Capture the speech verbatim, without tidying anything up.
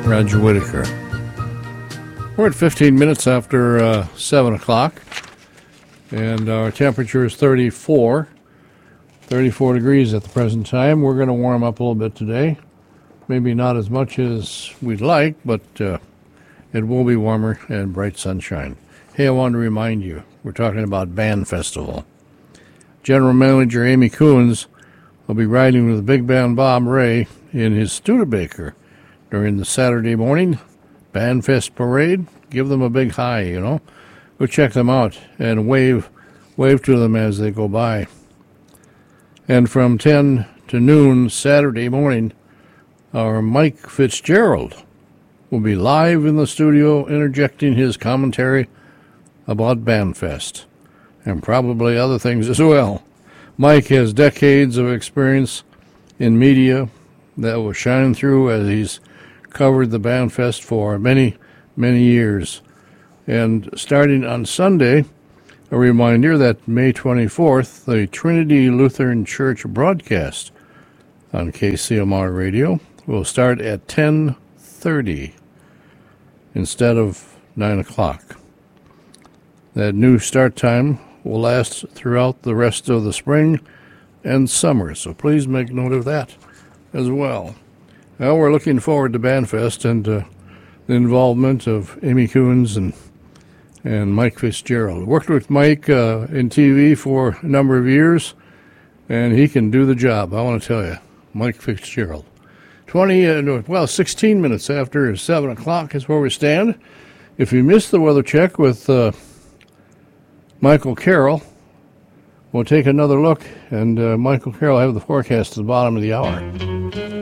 Roger Whittaker. We're at fifteen minutes after uh, seven o'clock, and our temperature is thirty-four. thirty-four degrees at the present time. We're going to warm up a little bit today. Maybe not as much as we'd like, but uh, it will be warmer and bright sunshine. Hey, I wanted to remind you, we're talking about Band Festival. General Manager Amy Coons will be riding with Big Band Bob Ray in his Studebaker during the Saturday morning Band Fest parade. Give them a big hi, you know. Go check them out and wave, wave to them as they go by. And from ten to noon Saturday morning, our Mike Fitzgerald will be live in the studio interjecting his commentary about Bandfest and probably other things as well. Mike has decades of experience in media that will shine through as he's covered the Bandfest for many, many years. And starting on Sunday, a reminder that May twenty-fourth, the Trinity Lutheran Church broadcast on K C M R Radio will start at ten thirty instead of nine o'clock. That new start time will last throughout the rest of the spring and summer, so please make note of that as well. Now we're looking forward to Bandfest and uh, the involvement of Amy Coons and and Mike Fitzgerald. Worked with Mike uh, in T V for a number of years, and he can do the job, I want to tell you. Mike Fitzgerald. twenty, uh, well, sixteen minutes after seven o'clock is where we stand. If you missed the weather check with uh, Michael Carroll, we'll take another look, and uh, Michael Carroll will have the forecast at the bottom of the hour.